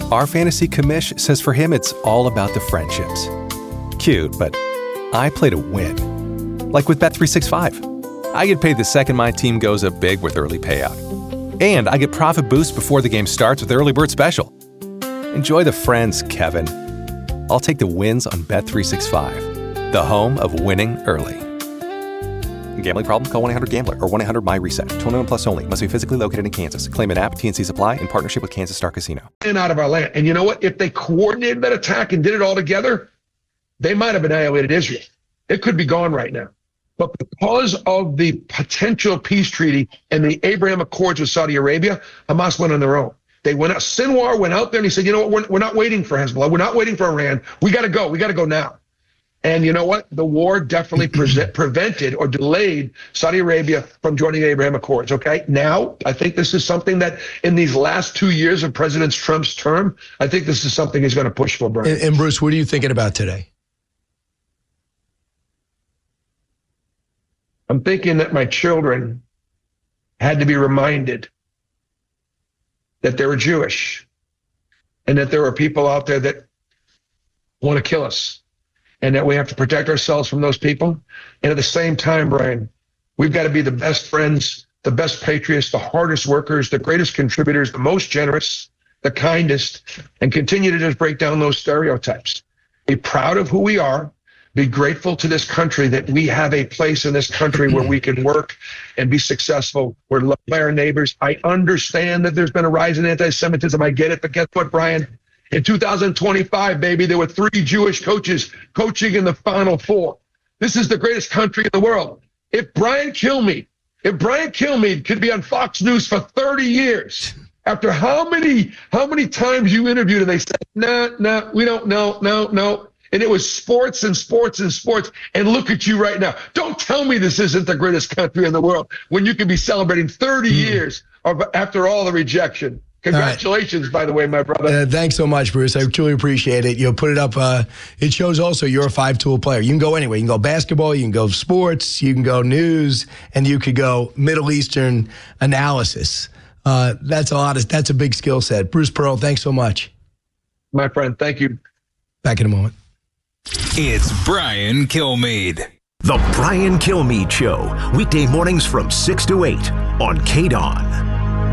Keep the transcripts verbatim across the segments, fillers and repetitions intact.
Our fantasy commish says for him it's all about the friendships. Cute, but I play to win. Like with Bet three sixty-five. I get paid the second my team goes up big with early payout. And I get profit boost before the game starts with Early Bird Special. Enjoy the friends, Kevin. I'll take the wins on Bet three sixty-five, the home of winning early. Gambling problem? Call one eight hundred gambler or one eight hundred my reset. twenty-one plus only. Must be physically located in Kansas. Claim an app. T N C Supply in partnership with Kansas Star Casino. And out of our land. And you know what? If they coordinated that attack and did it all together, they might have annihilated Israel. It could be gone right now. But because of the potential peace treaty and the Abraham Accords with Saudi Arabia, Hamas went on their own. They went out. Sinwar went out there and he said, you know what? We're, we're not waiting for Hezbollah. We're not waiting for Iran. We got to go. We got to go now. And you know what? The war definitely pre- prevented or delayed Saudi Arabia from joining the Abraham Accords, okay? Now, I think this is something that in these last two years of President Trump's term, I think this is something he's going to push for, Brian. And, and Bruce, what are you thinking about today? I'm thinking that my children had to be reminded that they were Jewish and that there are people out there that want to kill us and that we have to protect ourselves from those people. And at the same time, Brian, we've got to be the best friends, the best patriots, the hardest workers, the greatest contributors, the most generous, the kindest, and continue to just break down those stereotypes. Be proud of who we are. Be grateful to this country that we have a place in this country where we can work and be successful. We're loved by our neighbors. I understand that there's been a rise in anti-Semitism. I get it. But guess what, Brian? In two thousand twenty-five, baby, there were three Jewish coaches coaching in the Final Four. This is the greatest country in the world. If Brian Kilmeade, if Brian Kilmeade could be on Fox News for thirty years, after how many, how many times you interviewed and they said, no, no, we don't know, no, no. And it was sports and sports and sports. And look at you right now. Don't tell me this isn't the greatest country in the world when you could be celebrating thirty mm. years of, after all the rejection. Congratulations, right. By the way, my brother. Uh, thanks so much, Bruce. I truly appreciate it. You'll put it up. Uh, it shows also you're a five-tool player. You can go anywhere. You can go basketball. You can go sports. You can go news. And you could go Middle Eastern analysis. Uh, that's a lot of, that's a big skill set. Bruce Pearl, thanks so much. My friend, thank you. Back in a moment. It's Brian Kilmeade. The Brian Kilmeade Show. Weekday mornings from six to eight on K D O N.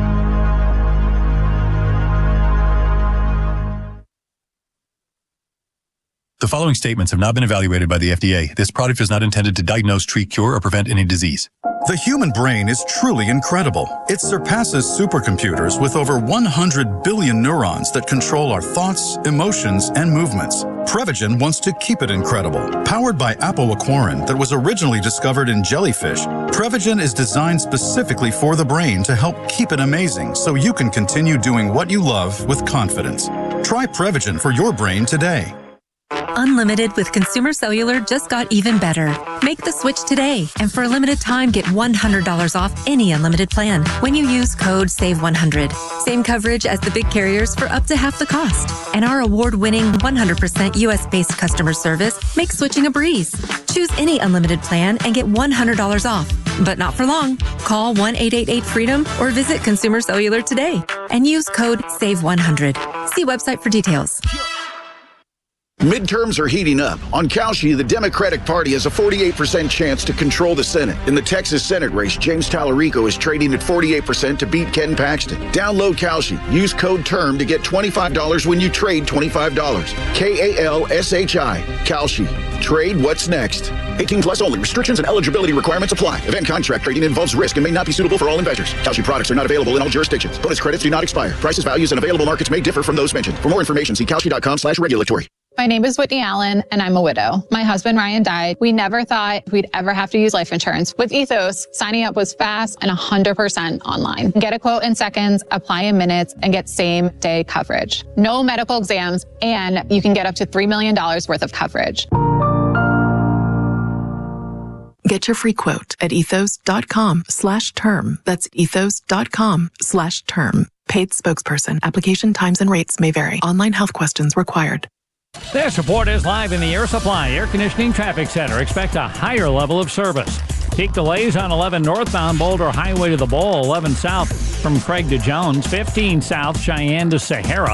The following statements have not been evaluated by the F D A. This product is not intended to diagnose, treat, cure, or prevent any disease. The human brain is truly incredible. It surpasses supercomputers with over one hundred billion neurons that control our thoughts, emotions, and movements. Prevagen wants to keep it incredible. Powered by apoaquarin that was originally discovered in jellyfish, Prevagen is designed specifically for the brain to help keep it amazing so you can continue doing what you love with confidence. Try Prevagen for your brain today. Unlimited with Consumer Cellular just got even better. Make the switch today, and for a limited time, get one hundred dollars off any unlimited plan when you use code save one hundred. Same coverage as the big carriers for up to half the cost. And our award-winning one hundred percent U S-based customer service makes switching a breeze. Choose any unlimited plan and get one hundred dollars off. But not for long. Call one eight eight eight freedom or visit Consumer Cellular today and use code save one hundred. See website for details. Midterms are heating up. On Kalshi, the Democratic Party has a forty-eight percent chance to control the Senate. In the Texas Senate race, James Tallarico is trading at forty-eight percent to beat Ken Paxton. Download Kalshi. Use code TERM to get twenty-five dollars when you trade twenty-five dollars. K A L S H I. Kalshi. Trade what's next. eighteen plus only. Restrictions and eligibility requirements apply. Event contract trading involves risk and may not be suitable for all investors. Kalshi products are not available in all jurisdictions. Bonus credits do not expire. Prices, values, and available markets may differ from those mentioned. For more information, see kalshi.com slash regulatory. My name is Whitney Allen, and I'm a widow. My husband, Ryan, died. We never thought we'd ever have to use life insurance. With Ethos, signing up was fast and one hundred percent online. Get a quote in seconds, apply in minutes, and get same-day coverage. No medical exams, and you can get up to three million dollars worth of coverage. Get your free quote at ethos.com slash term. That's ethos.com slash term. Paid spokesperson. Application times and rates may vary. Online health questions required. This report is live in the Air Supply Air Conditioning Traffic Center. Expect a higher level of service. Peak delays on eleven northbound Boulder Highway to the Bowl, eleven south from Craig to Jones, fifteen south Cheyenne to Sahara.